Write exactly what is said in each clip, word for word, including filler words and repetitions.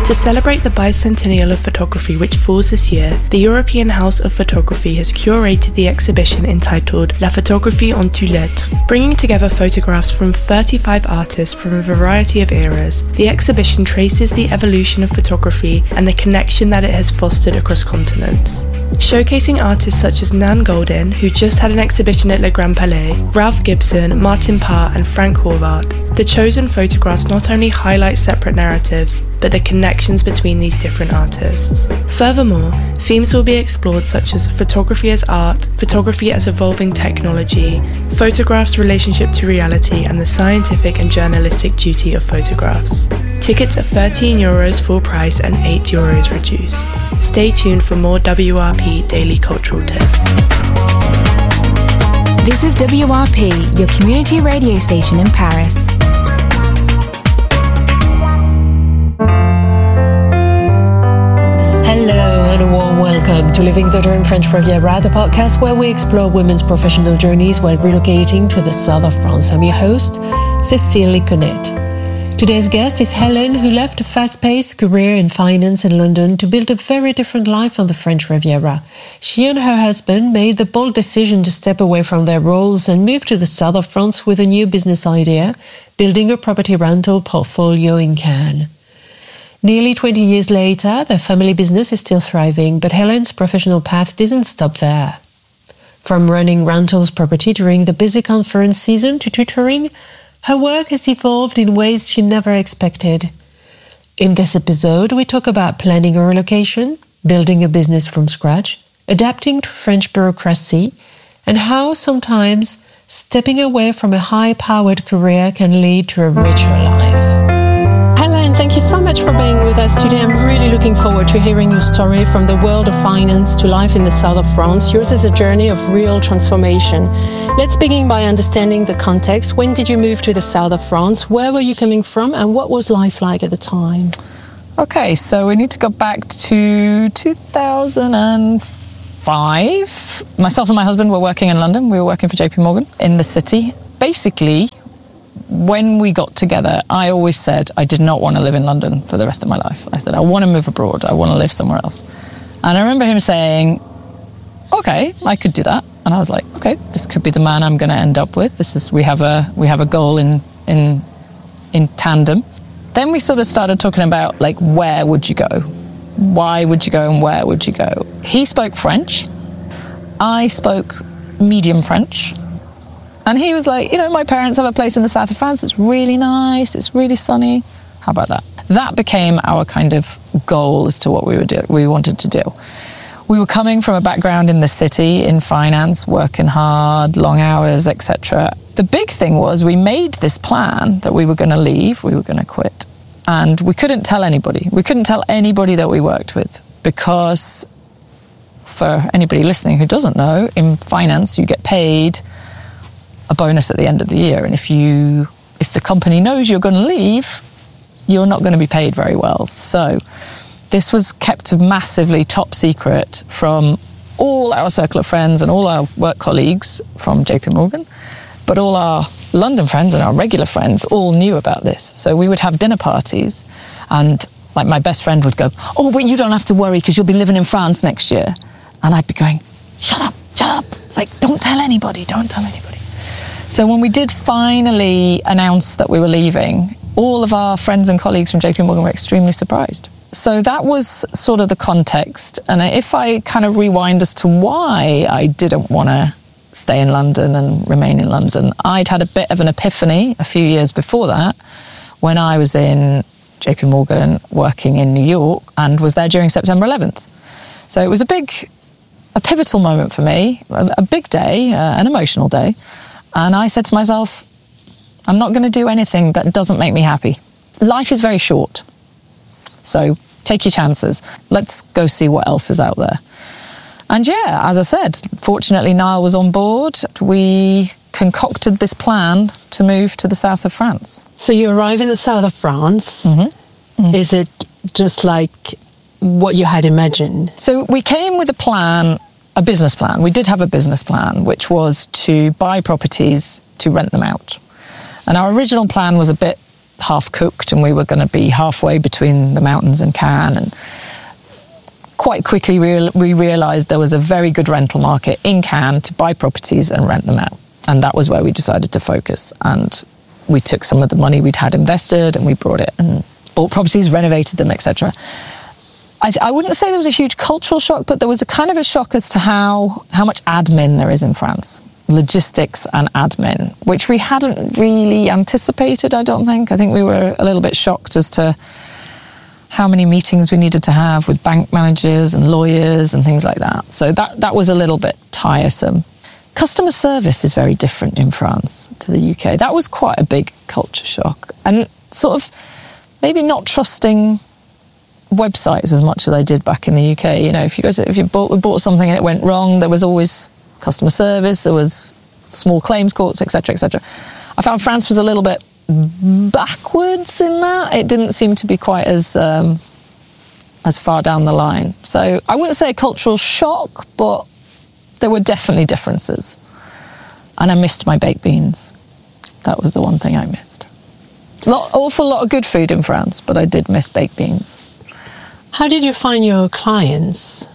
To celebrate the bicentennial of photography which falls this year, the European House of Photography has curated the exhibition entitled La Photographie en toutes lettres. Bringing together photographs from thirty-five artists from a variety of eras, the exhibition traces the evolution of photography and the connection that it has fostered across continents. Showcasing artists such as Nan Goldin, who just had an exhibition at Le Grand Palais, Ralph Gibson, Martin Parr and Frank Horvath, the chosen photographs not only highlight separate narratives, but the connections between these different artists. Furthermore, themes will be explored such as photography as art, photography as evolving technology, photographs' relationship to reality, and the scientific and journalistic duty of photographs. Tickets are thirteen euros full price and eight euros reduced. Stay tuned for more W R P Daily Cultural Tips. This is W R P, your community radio station in Paris. Hello and a warm welcome to Living the Dream French Riviera, the podcast where we explore women's professional journeys while relocating to the south of France. I'm your host, Cécile Liconnet. Today's guest is Helen, who left a fast-paced career in finance in London to build a very different life on the French Riviera. She and her husband made the bold decision to step away from their roles and move to the south of France with a new business idea, building a property rental portfolio in Cannes. Nearly twenty years later, their family business is still thriving, but Helen's professional path didn't stop there. From running rentals property during the busy conference season to tutoring, her work has evolved in ways she never expected. In this episode, we talk about planning a relocation, building a business from scratch, adapting to French bureaucracy, and how sometimes stepping away from a high-powered career can lead to a richer life. Helen, thank you so much for being with us today. I'm really looking forward to hearing your story from the world of finance to life in the south of France. Yours is a journey of real transformation. Let's begin by understanding the context. When did you move to the south of France? Where were you coming from? And what was life like at the time? Okay, so we need to go back to two thousand five. Myself and my husband were working in London. We were working for J P Morgan in the city. Basically, when we got together, I always said I did not want to live in London for the rest of my life. I said, I want to move abroad. I want to live somewhere else. And I remember him saying, okay, I could do that. And I was like, okay, this could be the man I'm going to end up with. This is, we have a, we have a goal in, in, in tandem. Then we sort of started talking about, like, where would you go? Why would you go and where would you go? He spoke French. I spoke medium French. And he was like, you know, my parents have a place in the south of France. It's really nice. It's really sunny. How about that? That became our kind of goal as to what we would do, we wanted to do. We were coming from a background in the city, in finance, working hard, long hours, et cetera. The big thing was we made this plan that we were going to leave, we were going to quit. And we couldn't tell anybody. We couldn't tell anybody that we worked with because, for anybody listening who doesn't know, in finance you get paid a bonus at the end of the year, and if you if the company knows you're going to leave, you're not going to be paid very well. So this was kept massively top secret from all our circle of friends and all our work colleagues from J P Morgan, but all our London friends and our regular friends all knew about this. So we would have dinner parties, and like my best friend would go, oh, but you don't have to worry because you'll be living in France next year. And I'd be going, shut up, shut up, like, don't tell anybody, don't tell anybody. So when we did finally announce that we were leaving, all of our friends and colleagues from J P Morgan were extremely surprised. So that was sort of the context. And if I kind of rewind as to why I didn't want to stay in London and remain in London, I'd had a bit of an epiphany a few years before that when I was in J P Morgan working in New York and was there during September eleventh. So it was a big, a pivotal moment for me, a, a big day, uh, an emotional day. And I said to myself, I'm not going to do anything that doesn't make me happy. Life is very short. So take your chances. Let's go see what else is out there. And yeah, as I said, fortunately, Niall was on board. We concocted this plan to move to the south of France. So you arrive in the south of France. Mm-hmm. Mm-hmm. Is it just like what you had imagined? So we came with a plan, a business plan. We did have a business plan, which was to buy properties to rent them out. And our original plan was a bit half cooked, and we were going to be halfway between the mountains and Cannes. And quite quickly we, we realised there was a very good rental market in Cannes to buy properties and rent them out. And that was where we decided to focus. And we took some of the money we'd had invested and we brought it and bought properties, renovated them, et cetera. I, I wouldn't say there was a huge cultural shock, but there was a kind of a shock as to how, how much admin there is in France. Logistics and admin, which we hadn't really anticipated, I don't think. I think we were a little bit shocked as to how many meetings we needed to have with bank managers and lawyers and things like that. So that, that was a little bit tiresome. Customer service is very different in France to the U K. That was quite a big culture shock. And sort of maybe not trusting websites as much as I did back in the U K. You know, if you go to, if you bought, bought something and it went wrong, there was always customer service, there was small claims courts, et cetera, et cetera. I found France was a little bit backwards in that. It didn't seem to be quite as um, as far down the line. So I wouldn't say a cultural shock, but there were definitely differences. And I missed my baked beans. That was the one thing I missed. Lot, awful lot of good food in France, but I did miss baked beans. How did you find your clients?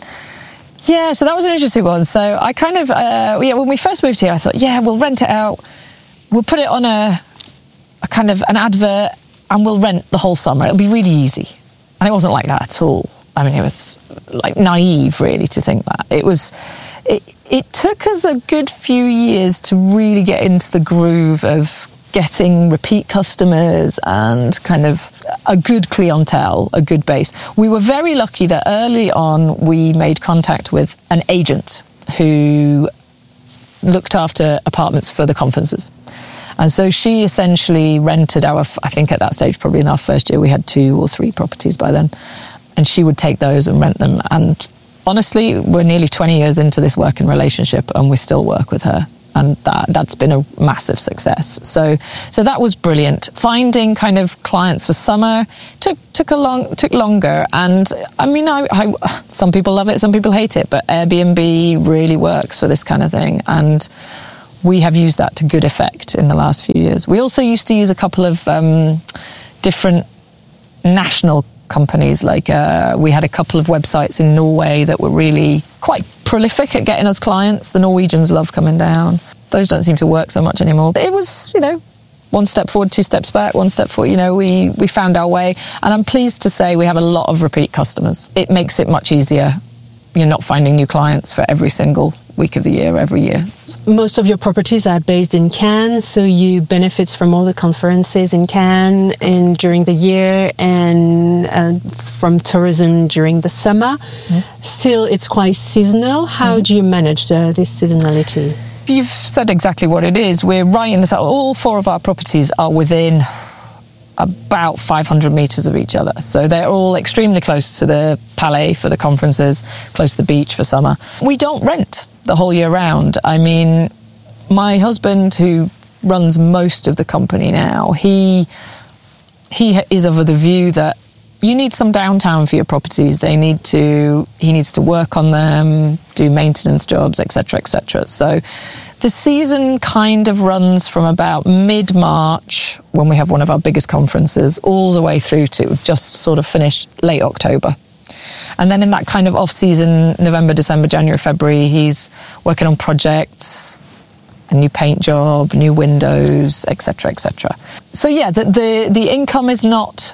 Yeah, so that was an interesting one. So I kind of, uh, yeah, when we first moved here, I thought, yeah, we'll rent it out. We'll put it on a, a kind of an advert and we'll rent the whole summer. It'll be really easy. And it wasn't like that at all. I mean, it was like naive, really, to think that. It was, it, it took us a good few years to really get into the groove of getting repeat customers and kind of a good clientele, a good base. We were very lucky that early on we made contact with an agent who looked after apartments for the conferences. And so she essentially rented our, I think at that stage, probably in our first year, we had two or three properties by then. And she would take those and rent them. And honestly, we're nearly twenty years into this working relationship and we still work with her. And that, that's been a massive success. So, so that was brilliant. Finding kind of clients for summer took took a long took longer. And I mean, I, I some people love it, some people hate it, but Airbnb really works for this kind of thing. And we have used that to good effect in the last few years. We also used to use a couple of um, different national companies. Like uh, we had a couple of websites in Norway that were really quite prolific at getting us clients. The Norwegians love coming down. Those don't seem to work so much anymore. But it was, you know, one step forward, two steps back, one step forward. You know, we, we found our way. And I'm pleased to say we have a lot of repeat customers. It makes it much easier. You're not finding new clients for every single week of the year, every year. Most of your properties are based in Cannes, so you benefit from all the conferences in Cannes and during the year and uh, from tourism during the summer. Mm. Still, it's quite seasonal. How mm. do you manage the, this seasonality? You've said exactly what it is. We're right in the south. All four of our properties are within about five hundred metres of each other. So they're all extremely close to the Palais for the conferences, close to the beach for summer. We don't rent the whole year round. I mean, my husband, who runs most of the company now, he he is of the view that you need some downtime for your properties. They need to, he needs to work on them, do maintenance jobs, et cetera, et cetera. So the season kind of runs from about mid-March, when we have one of our biggest conferences, all the way through to just sort of finish late October. And then in that kind of off-season, November, December, January, February, he's working on projects, a new paint job, new windows, et cetera, et cetera. So yeah, the, the, the income is not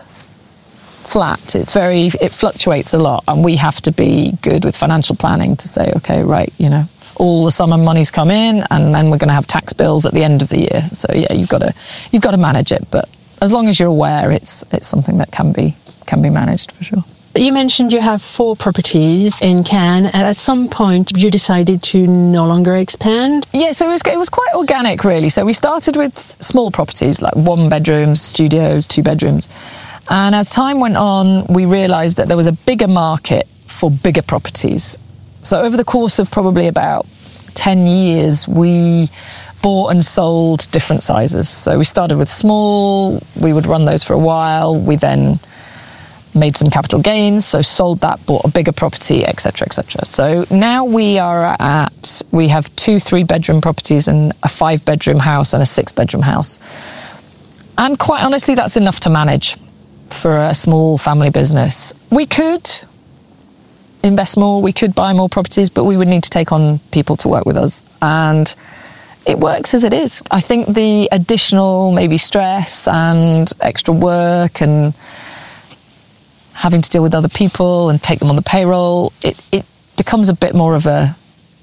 flat. It's very, it fluctuates a lot, and we have to be good with financial planning to say, okay, right, you know, all the summer money's come in, and then we're going to have tax bills at the end of the year. So yeah, you've got to you've got to manage it. But as long as you're aware, it's it's something that can be can be managed for sure. You mentioned you have four properties in Cannes, and at some point you decided to no longer expand. Yeah, so it was it was quite organic, really. So we started with small properties, like one bedrooms, studios, two bedrooms. And as time went on, we realised that there was a bigger market for bigger properties. So over the course of probably about ten years, we bought and sold different sizes. So we started with small, we would run those for a while, we then made some capital gains, so sold that, bought a bigger property, et cetera, et cetera. So now we are at, we have two three-bedroom properties and a five-bedroom house and a six-bedroom house. And quite honestly, that's enough to manage for a small family business. We could invest more, we could buy more properties, but we would need to take on people to work with us. And it works as it is. I think the additional maybe stress and extra work and having to deal with other people and take them on the payroll, it, it becomes a bit more of a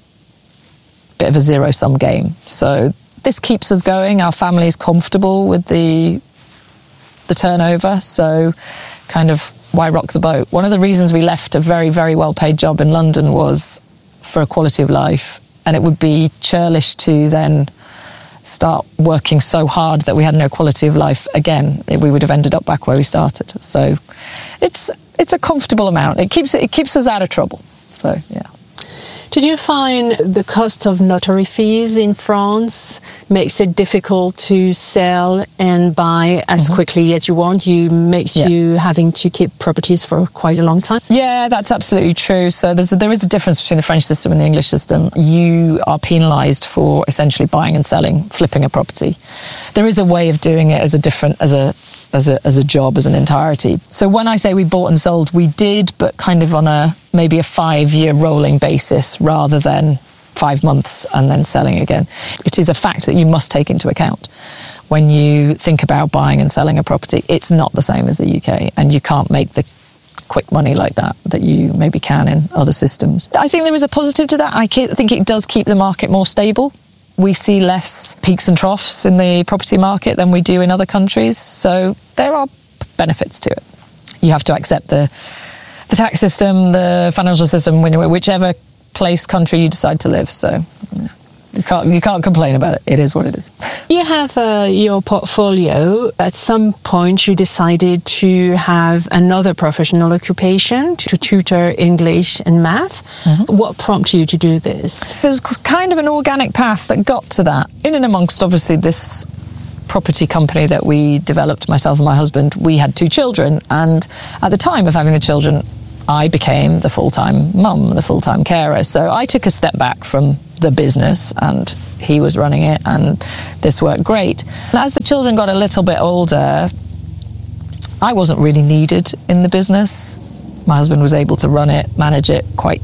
bit of a zero-sum game. So this keeps us going. Our family is comfortable with the the turnover, so kind of why rock the boat? One of the reasons we left a very, very well-paid job in London was for a quality of life, and it would be churlish to then start working so hard that we had no quality of life again. We would have ended up back where we started. So it's it's a comfortable amount. It keeps it keeps us out of trouble. So yeah. Did you find the cost of notary fees in France makes it difficult to sell and buy as mm-hmm. quickly as you want? You makes yeah. you having to keep properties for quite a long time? Yeah, that's absolutely true. So there's a, there is a difference between the French system and the English system. You are penalised for essentially buying and selling, flipping a property. There is a way of doing it as a different as a as a as a job, as an entirety. So when I say we bought and sold, we did, but kind of on a maybe a five-year rolling basis rather than five months and then selling again. It is a fact that you must take into account when you think about buying and selling a property. It's not the same as the U K, and you can't make the quick money like that that you maybe can in other systems. I think there is a positive to that. I think it does keep the market more stable. We see less peaks and troughs in the property market than we do in other countries. So there are benefits to it. You have to accept the the tax system, the financial system, whichever place, country you decide to live. So you can't you can't complain about it. It is what it is. You have uh, your portfolio. At some point, you decided to have another professional occupation, to tutor English and math. Mm-hmm. What prompted you to do this? It was kind of an organic path that got to that. In and amongst, obviously, this property company that we developed, myself and my husband, we had two children. And at the time of having the children, I became the full-time mum, the full-time carer. So I took a step back from the business and he was running it, and this worked great. And as the children got a little bit older, I wasn't really needed in the business. My husband was able to run it, manage it quite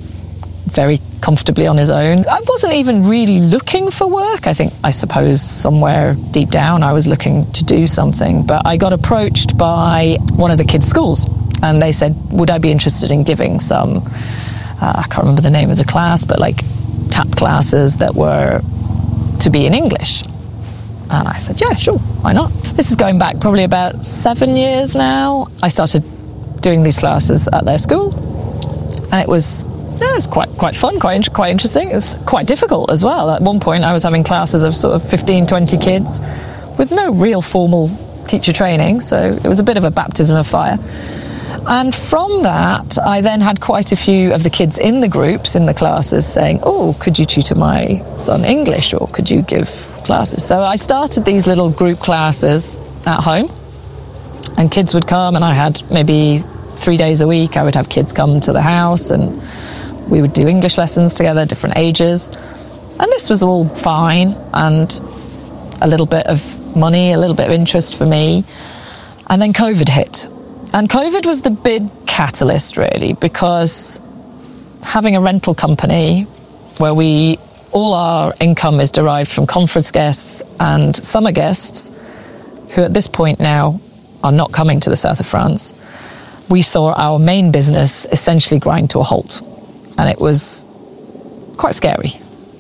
very comfortably on his own. I wasn't even really looking for work. I think, I suppose, somewhere deep down I was looking to do something, but I got approached by one of the kids' schools, and they said, would I be interested in giving some, uh, I can't remember the name of the class, but like tap classes that were to be in English. And I said, yeah, sure, why not? This is going back probably about seven years now. I started doing these classes at their school, and it was Yeah, it was quite quite fun, quite quite interesting. It was quite difficult as well. At one point, I was having classes of sort of fifteen, twenty kids with no real formal teacher training, so it was a bit of a baptism of fire. And from that, I then had quite a few of the kids in the groups, in the classes, saying, oh, could you tutor my son English, or could you give classes? So I started these little group classes at home, and kids would come, and I had maybe three days a week, I would have kids come to the house, and we would do English lessons together, different ages. And this was all fine, and a little bit of money, a little bit of interest for me. And then COVID hit. And COVID was the big catalyst, really, because having a rental company where we all our income is derived from conference guests and summer guests, who at this point now are not coming to the south of France, we saw our main business essentially grind to a halt. And it was quite scary.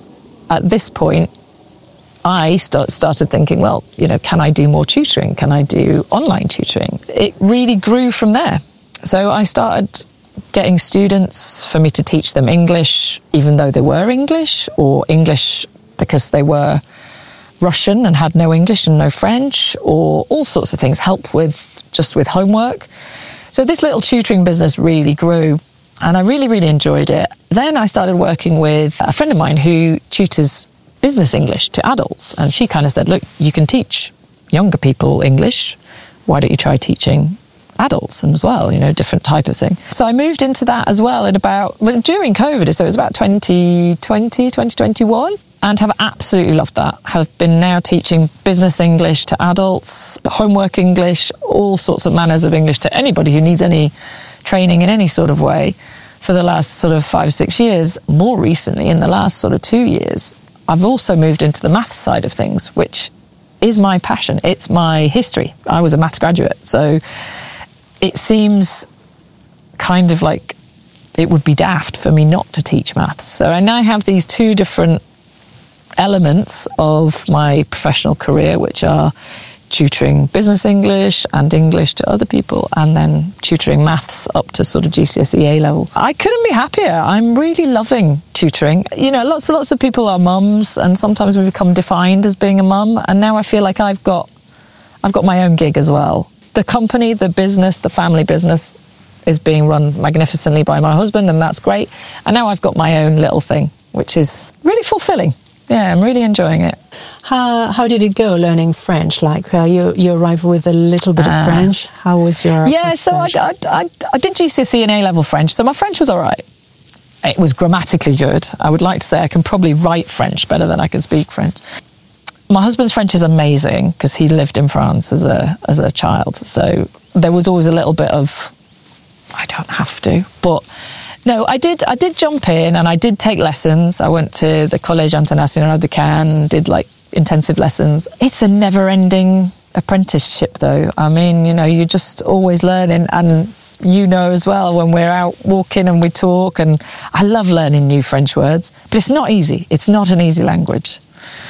At this point, I start, started thinking, well, you know, can I do more tutoring? Can I do online tutoring? It really grew from there. So I started getting students for me to teach them English, even though they were English, or English because they were Russian and had no English and no French, or all sorts of things, help with just with homework. So this little tutoring business really grew. And I really, really enjoyed it. Then I started working with a friend of mine who tutors business English to adults. And she kind of said, look, you can teach younger people English. Why don't you try teaching adults as well, you know, different type of thing. So I moved into that as well at about, well, during COVID, so it was about twenty twenty, twenty twenty-one, and have absolutely loved that. Have been now teaching business English to adults, homework English, all sorts of manners of English to anybody who needs any training in any sort of way for the last sort of five, six years. More recently, in the last sort of two years, I've also moved into the maths side of things, which is my passion. It's my history. I was a maths graduate, so it seems kind of like it would be daft for me not to teach maths. So I now have these two different elements of my professional career, which are tutoring business English and English to other people, and then tutoring maths up to sort of G C S E A level. I couldn't be happier. I'm really loving tutoring. You know, lots lots of people are mums, and sometimes we become defined as being a mum, and now I feel like I've got I've got my own gig as well. The company, the business, the family business is being run magnificently by my husband, and that's great. And now I've got my own little thing, which is really fulfilling. Yeah, I'm really enjoying it. How how did it go learning French? Like uh, you you arrived with a little bit of uh, French. How was your yeah? So I, I, I, I did G C S E and A level French, so my French was all right. It was grammatically good. I would like to say I can probably write French better than I can speak French. My husband's French is amazing because he lived in France as a as a child, so there was always a little bit of I don't have to, but. No, I did I did jump in and I did take lessons. I went to the Collège International de Cannes, did like intensive lessons. It's a never-ending apprenticeship though. I mean, you know, you're just always learning, and you know as well when we're out walking and we talk, and I love learning new French words, but it's not easy. It's not an easy language.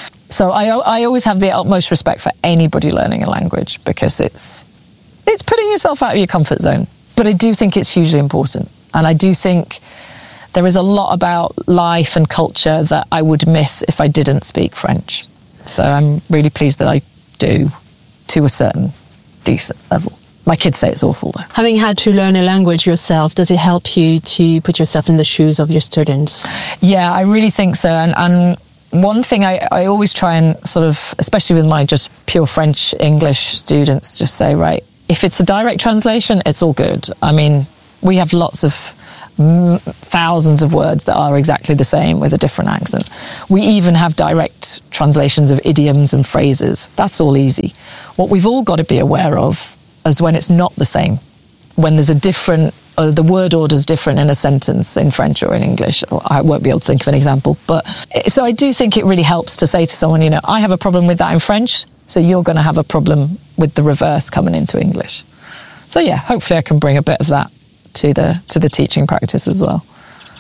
So I I always have the utmost respect for anybody learning a language, because it's it's putting yourself out of your comfort zone. But I do think it's hugely important. And I do think there is a lot about life and culture that I would miss if I didn't speak French. So I'm really pleased that I do, to a certain decent level. My kids say it's awful though. Having had to learn a language yourself, does it help you to put yourself in the shoes of your students? Yeah, I really think so. And, and one thing I, I always try and sort of, especially with my just pure French English students, just say, right, if it's a direct translation, it's all good. I mean, we have lots of mm, thousands of words that are exactly the same with a different accent. We even have direct translations of idioms and phrases. That's all easy. What we've all got to be aware of is when it's not the same, when there's a different, uh, the word order is different in a sentence in French or in English. I won't be able to think of an example. But so I do think it really helps to say to someone, you know, I have a problem with that in French, so you're going to have a problem with the reverse coming into English. So yeah, hopefully I can bring a bit of that to the to the teaching practice as well.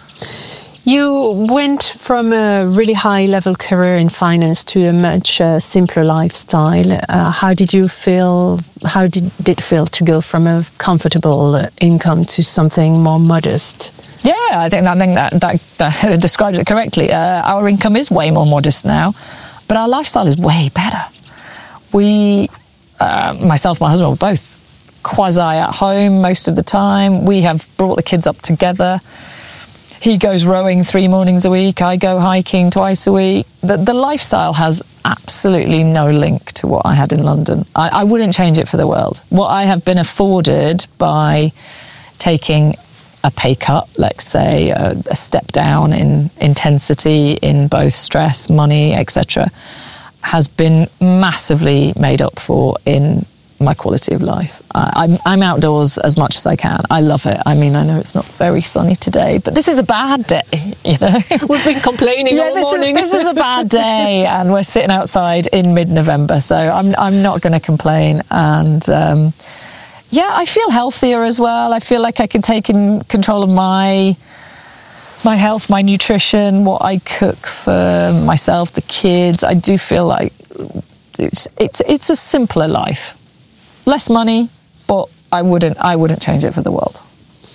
You went from a really high level career in finance to a much uh, simpler lifestyle. Uh, how did you feel? How did, did it feel to go from a comfortable income to something more modest? Yeah, I think I think that that, that describes it correctly. Uh, our income is way more modest now, but our lifestyle is way better. We, uh, myself, my husband, were both quasi at home most of the time. We have brought the kids up together. He goes rowing three mornings a week. I go hiking twice a week. The, the lifestyle has absolutely no link to what I had in London. I, I wouldn't change it for the world. What I have been afforded by taking a pay cut, let's say, a, a step down in intensity, in both stress, money, et cetera, has been massively made up for in my quality of life. I, I'm, I'm outdoors as much as I can. I love it. I mean, I know it's not very sunny today, but this is a bad day, you know. We've been complaining yeah, all this morning. Is, this is a bad day, and we're sitting outside in mid-November, so I'm I'm not going to complain. And um, yeah, I feel healthier as well. I feel like I can take in control of my my health, my nutrition, what I cook for myself, the kids. I do feel like it's it's it's a simpler life. Less money, but I wouldn't I wouldn't change it for the world.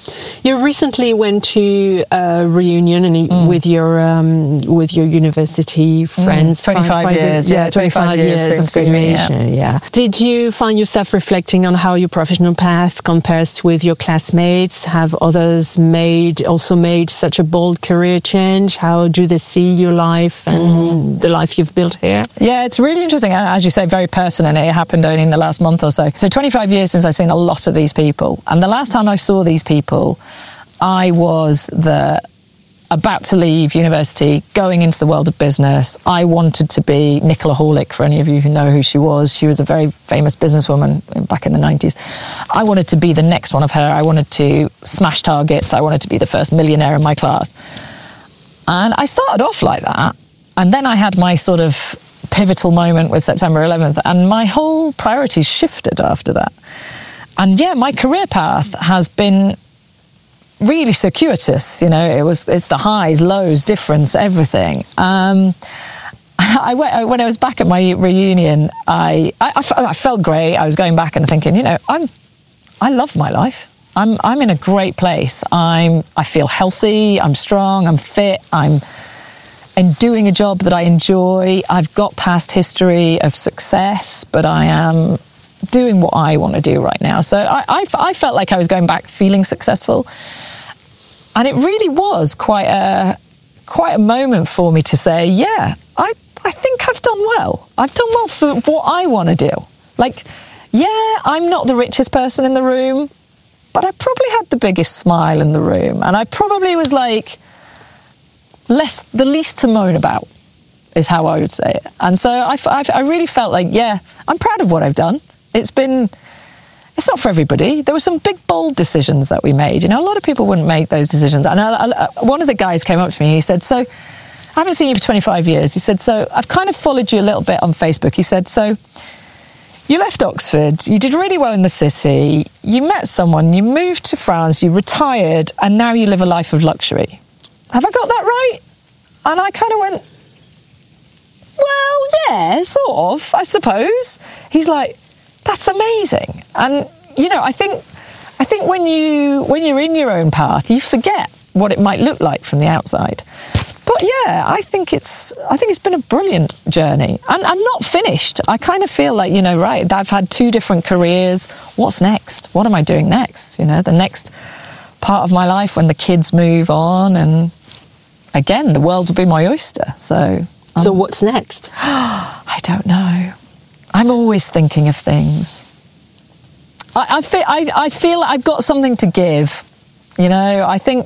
You recently went to a reunion and mm. with your um, with your university friends. Mm, twenty-five five, years, yeah, twenty-five years, years of graduation. Yeah. yeah. Did you find yourself reflecting on how your professional path compares with your classmates? Have others made also made such a bold career change? How do they see your life and mm. the life you've built here? Yeah, it's really interesting. And as you say, very personal. It happened only in the last month or so. So twenty-five years since I've seen a lot of these people. And the last time I saw these people, I was the about to leave university, going into the world of business. I wanted to be Nicola Horlick, for any of you who know who she was. She was a very famous businesswoman back in the nineties. I wanted to be the next one of her. I wanted to smash targets. I wanted to be the first millionaire in my class. And I started off like that. And then I had my sort of pivotal moment with September eleventh, and my whole priorities shifted after that. And yeah, my career path has been really circuitous. You know, it was it, the highs, lows, difference, everything. Um, I went, I, when I was back at my reunion, I, I, I felt great. I was going back and thinking, you know, I'm, I love my life. I'm, I'm in a great place. I'm, I feel healthy. I'm strong. I'm fit. I'm, and doing a job that I enjoy. I've got past history of success, but I am doing what I want to do right now. So I, I, I felt like I was going back feeling successful. And it really was quite a quite a moment for me to say, yeah, I, I think I've done well. I've done well for what I want to do. Like, yeah, I'm not the richest person in the room, but I probably had the biggest smile in the room. And I probably was like, less the least to moan about, is how I would say it. And so I, I, I really felt like, yeah, I'm proud of what I've done. It's been, it's not for everybody. There were some big, bold decisions that we made. You know, a lot of people wouldn't make those decisions. And I, I, one of the guys came up to me, he said, so, I haven't seen you for twenty-five years. He said, so, I've kind of followed you a little bit on Facebook. He said, so, you left Oxford, you did really well in the city, you met someone, you moved to France, you retired, and now you live a life of luxury. Have I got that right? And I kind of went, well, yeah, sort of, I suppose. He's like, that's amazing. And, you know, I think I think when you when you're in your own path, you forget what it might look like from the outside. But yeah, I think it's I think it's been a brilliant journey. And I'm not finished. I kind of feel like, you know, right, I've had two different careers. What's next? What am I doing next? You know, the next part of my life when the kids move on, and again, the world will be my oyster. So um, So what's next? I don't know. I'm always thinking of things. I, I, feel, I, I feel I've got something to give. You know, I think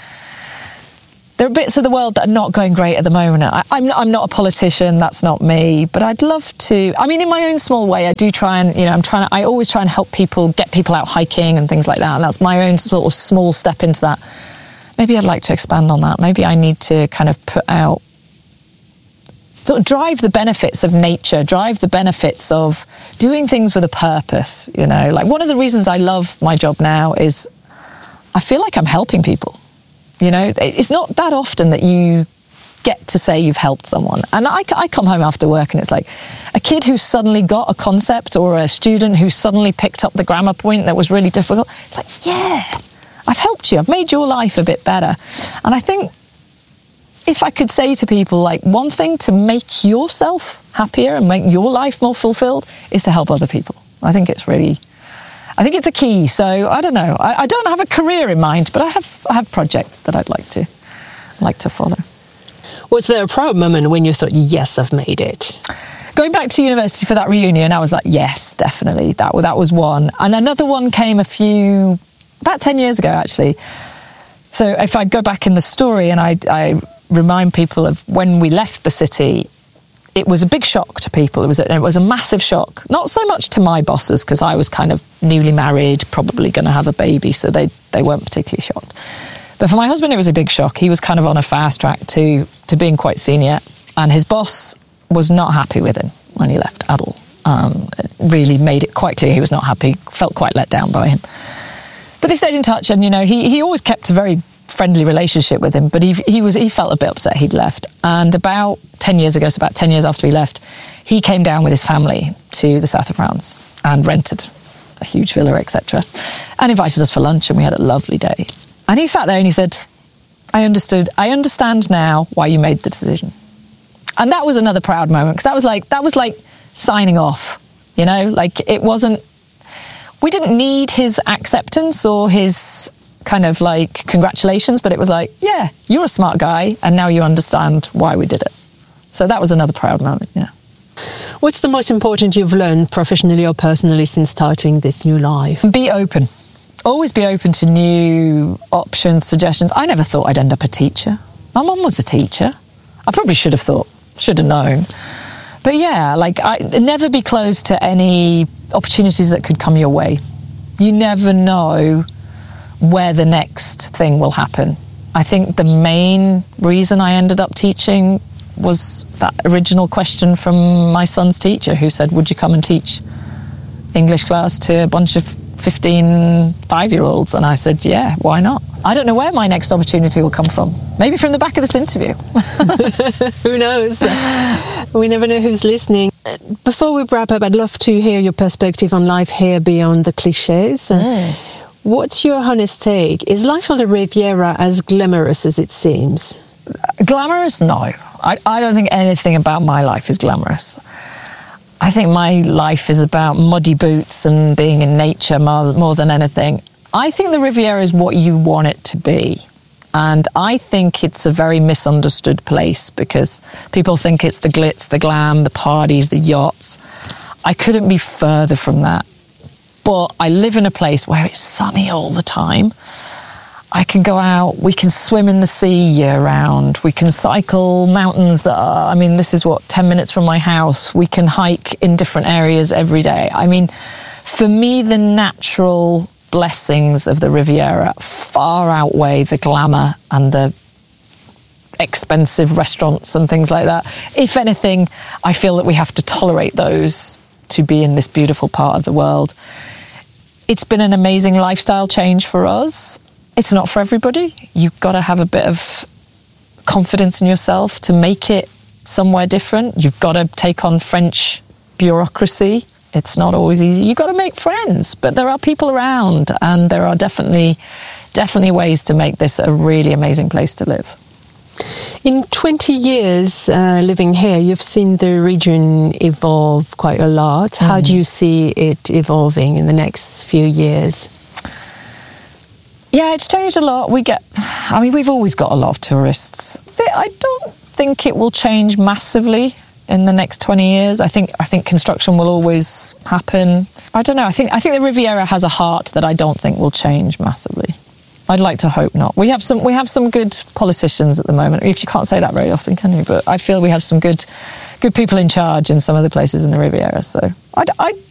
there are bits of the world that are not going great at the moment. I, I'm, not, I'm not a politician, that's not me, but I'd love to. I mean, in my own small way, I do try and, you know, I'm trying to, I always try and help people, get people out hiking and things like that. And that's my own sort of small step into that. Maybe I'd like to expand on that. Maybe I need to kind of put out, sort of drive the benefits of nature, drive the benefits of doing things with a purpose, you know. Like, one of the reasons I love my job now is I feel like I'm helping people, you know. It's not that often that you get to say you've helped someone. And I, I come home after work and it's like a kid who suddenly got a concept, or a student who suddenly picked up the grammar point that was really difficult. It's like, yeah, I've helped you. I've made your life a bit better. And I think if I could say to people, like, one thing to make yourself happier and make your life more fulfilled is to help other people. I think it's really, I think it's a key. So I don't know. I, I don't have a career in mind, but I have I have projects that I'd like to like to follow. Was there a proud moment when you thought, yes, I've made it? Going back to university for that reunion, I was like, yes, definitely. That that was one. And another one came a few, about ten years ago, actually. So if I go back in the story and I, I remind people of when we left the city, it was a big shock to people. It was a, it was a massive shock. Not so much to my bosses, because I was kind of newly married, probably going to have a baby, so they, they weren't particularly shocked. But for my husband, it was a big shock. He was kind of on a fast track to, to being quite senior, and his boss was not happy with him when he left at all. Um, it really made it quite clear he was not happy, felt quite let down by him. But they stayed in touch, and, you know, he, he always kept a very friendly relationship with him, but he he was he felt a bit upset he'd left. And about ten years ago, so about ten years after he left, he came down with his family to the south of France and rented a huge villa, et cetera, and invited us for lunch, and we had a lovely day. And he sat there and he said, I understood, I understand now why you made the decision. And that was another proud moment, because that was like, that was like signing off, you know, like it wasn't, we didn't need his acceptance or his kind of like congratulations, but it was like, yeah, you're a smart guy and now you understand why we did it. So that was another proud moment, yeah. What's the most important you've learned professionally or personally since starting this new life? Be open. Always be open to new options, suggestions. I never thought I'd end up a teacher. My mum was a teacher. I probably should have thought, should have known. But yeah, like I never be closed to any opportunities that could come your way. You never know where the next thing will happen. I think the main reason I ended up teaching was that original question from my son's teacher who said, would you come and teach English class to a bunch of fifteen five-year-olds? And I said, yeah, why not? I don't know where my next opportunity will come from. Maybe from the back of this interview. Who knows? We never know who's listening. Before we wrap up, I'd love to hear your perspective on life here beyond the cliches. Mm. What's your honest take? Is life on the Riviera as glamorous as it seems? Glamorous? No. I, I don't think anything about my life is glamorous. I think my life is about muddy boots and being in nature more, more than anything. I think the Riviera is what you want it to be. And I think it's a very misunderstood place because people think it's the glitz, the glam, the parties, the yachts. I couldn't be further from that. But I live in a place where it's sunny all the time. I can go out, we can swim in the sea year round, we can cycle mountains that are, I mean, this is what, ten minutes from my house. We can hike in different areas every day. I mean, for me, the natural blessings of the Riviera far outweigh the glamour and the expensive restaurants and things like that. If anything, I feel that we have to tolerate those to be in this beautiful part of the world. It's been an amazing lifestyle change for us. It's not for everybody. You've got to have a bit of confidence in yourself to make it somewhere different. You've got to take on French bureaucracy. It's not always easy. You've got to make friends, but there are people around, and there are definitely, definitely ways to make this a really amazing place to live. In twenty years uh, living here, you've seen the region evolve quite a lot. Mm. How do you see it evolving in the next few years? Yeah, it's changed a lot. We get, I mean, we've always got a lot of tourists. I don't think it will change massively in the next twenty years. I think I think construction will always happen. I don't know. I think I think the Riviera has a heart that I don't think will change massively. I'd like to hope not. We have some we have some good politicians at the moment. You can't say that very often, can you? But I feel we have some good good people in charge in some of the places in the Riviera. So I, I